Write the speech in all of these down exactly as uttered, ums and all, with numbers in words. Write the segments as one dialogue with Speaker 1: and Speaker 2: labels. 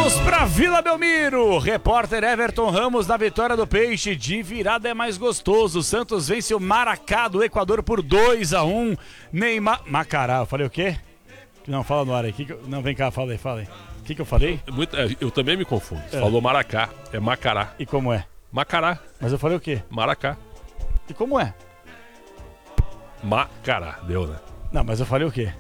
Speaker 1: Vamos pra Vila Belmiro. Repórter Everton Ramos na vitória do Peixe. De virada é mais gostoso. Santos vence o Maracá do Equador por dois a um. Neymar... Macará, eu falei o quê? Não, fala no ar aí. Que que eu... Não, vem cá, fala aí, fala aí. O que que eu falei?
Speaker 2: Muito, eu também me confundo. Você
Speaker 1: é.
Speaker 2: falou Maracá, é Macará.
Speaker 1: E como é?
Speaker 2: Macará.
Speaker 1: Mas eu falei o quê?
Speaker 2: Maracá.
Speaker 1: E como é?
Speaker 2: Macará, deu, né?
Speaker 1: Não, mas eu falei o quê?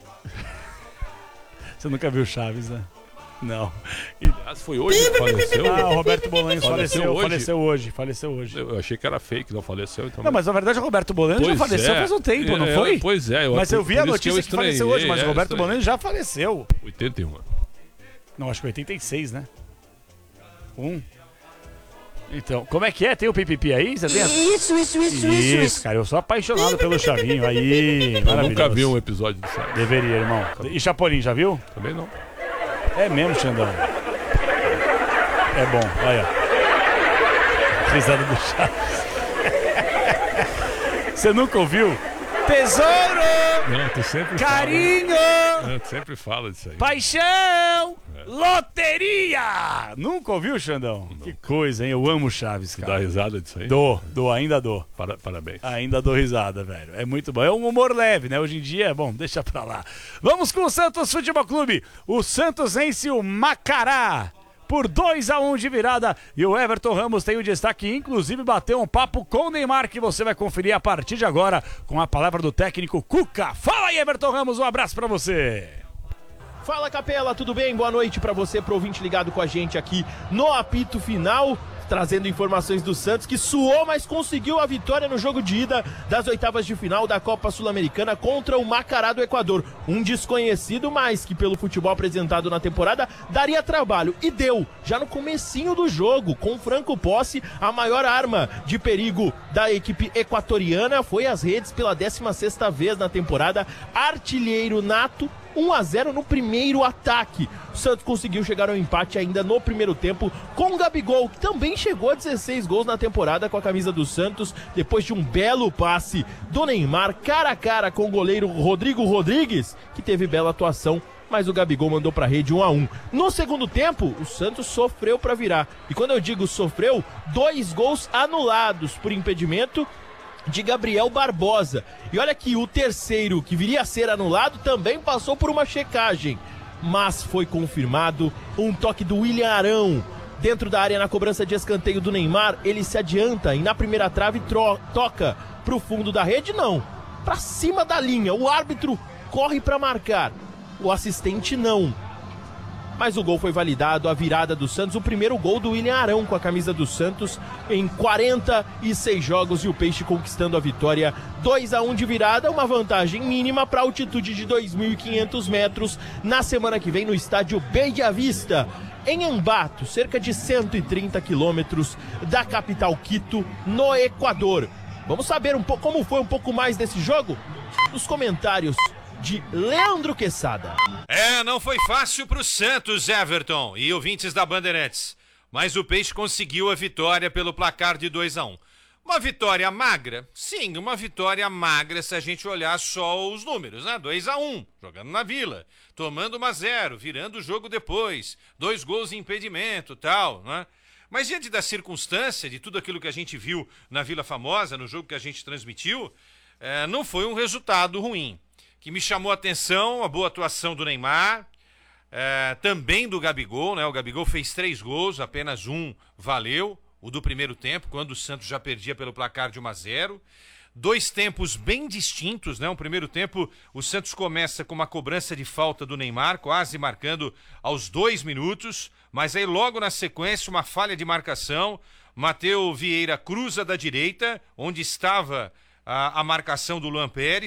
Speaker 1: Você nunca viu Chaves, né? Não.
Speaker 2: E, aliás, foi hoje que faleceu?
Speaker 1: Ah, o Roberto Bolanhos faleceu,
Speaker 2: faleceu, hoje?
Speaker 1: faleceu hoje. Faleceu hoje.
Speaker 2: Eu achei que era fake, não faleceu. Então...
Speaker 1: Não, mas na verdade o Roberto Bolanhos já faleceu
Speaker 2: é.
Speaker 1: faz um tempo,
Speaker 2: é,
Speaker 1: não foi?
Speaker 2: É, pois é. Eu,
Speaker 1: mas eu vi a notícia que, que faleceu hoje, mas
Speaker 2: é,
Speaker 1: o Roberto Bolanhos já faleceu.
Speaker 2: oitenta e um.
Speaker 1: Não, acho que oitenta e seis, né? Um. Então, como é que é? Tem o pipipi aí? Você tem a...
Speaker 3: Isso, isso, isso, isso.
Speaker 1: Isso, cara, eu sou apaixonado pelo Chavinho. Aí,
Speaker 2: eu
Speaker 1: maravilhoso.
Speaker 2: nunca vi um episódio do Chaves.
Speaker 1: Deveria, irmão. E Chapolin, já viu?
Speaker 2: Também não.
Speaker 1: É mesmo, Xandão. É bom, olha. Risada do Chaves. Você nunca ouviu? Tesouro!
Speaker 2: Não, tu sempre
Speaker 1: Carinho!
Speaker 2: Fala, né? Tu sempre fala disso aí.
Speaker 1: Paixão! É. Loteria! Nunca ouviu, Xandão? Não. Que coisa, hein? Eu amo Chaves, cara.
Speaker 2: Dá risada disso aí?
Speaker 1: Dou, dou, ainda dou.
Speaker 2: Para, parabéns.
Speaker 1: Ainda dou risada, velho. É muito bom. É um humor leve, né? Hoje em dia, bom, deixa pra lá. Vamos com o Santos Futebol Clube. O Santos vence o Macará por dois a um de virada, e o Everton Ramos tem o destaque, inclusive bateu um papo com o Neymar, que você vai conferir a partir de agora, com a palavra do técnico Cuca. Fala aí, Everton Ramos, um abraço pra você.
Speaker 4: Fala, Capela, tudo bem? Boa noite pra você, pro ouvinte ligado com a gente aqui no apito final, trazendo informações do Santos, que suou, mas conseguiu a vitória no jogo de ida das oitavas de final da Copa Sul-Americana contra o Macará do Equador. Um desconhecido, mas que pelo futebol apresentado na temporada daria trabalho. E deu, já no comecinho do jogo, com Franco Posse, a maior arma de perigo da equipe equatoriana foi às redes pela décima sexta vez na temporada, artilheiro nato, um a zero no primeiro ataque. O Santos conseguiu chegar ao empate ainda no primeiro tempo com o Gabigol, que também chegou a dezesseis gols na temporada com a camisa do Santos, depois de um belo passe do Neymar, cara a cara com o goleiro Rodrigo Rodrigues, que teve bela atuação, mas o Gabigol mandou pra rede um a um. No segundo tempo, o Santos sofreu pra virar. E quando eu digo sofreu, dois gols anulados por impedimento de Gabriel Barbosa. E olha que o terceiro, que viria a ser anulado, também passou por uma checagem, mas foi confirmado um toque do William Arão dentro da área na cobrança de escanteio do Neymar. Ele se adianta e na primeira trave tro- toca pro fundo da rede, não, pra cima da linha. O árbitro corre pra marcar, o assistente não. Mas o gol foi validado, a virada do Santos, o primeiro gol do William Arão com a camisa do Santos em quarenta e seis jogos, e o Peixe conquistando a vitória dois a um de virada, uma vantagem mínima para a altitude de dois mil e quinhentos metros na semana que vem no estádio Bella Vista, em Ambato, cerca de cento e trinta quilômetros da capital Quito, no Equador. Vamos saber um pouco como foi um pouco mais desse jogo? Nos comentários de Leandro Quesada.
Speaker 5: É, não foi fácil pro Santos, Everton e ouvintes da Bandeirantes, mas o Peixe conseguiu a vitória pelo placar de dois a um. Uma vitória magra? Sim, uma vitória magra se a gente olhar só os números, né? dois a um, jogando na Vila, tomando um a zero, virando o jogo depois, dois gols em impedimento, tal, né? Mas diante da circunstância, de tudo aquilo que a gente viu na Vila Famosa, no jogo que a gente transmitiu, é, não foi um resultado ruim. Que me chamou a atenção a boa atuação do Neymar, é, também do Gabigol, né? O Gabigol fez três gols, apenas um valeu, o do primeiro tempo, quando o Santos já perdia pelo placar de um a zero. Dois tempos bem distintos, né? Um primeiro tempo, o Santos começa com uma cobrança de falta do Neymar, quase marcando aos dois minutos, mas aí logo na sequência uma falha de marcação, Matheus Vieira cruza da direita, onde estava a, a marcação do Luan Pérez,